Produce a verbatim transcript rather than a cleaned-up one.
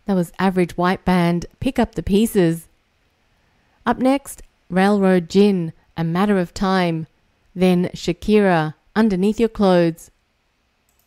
That was Average White Band, Pick Up the Pieces. Up next, Railroad Gin, A Matter of Time. Then Shakira, Underneath Your Clothes.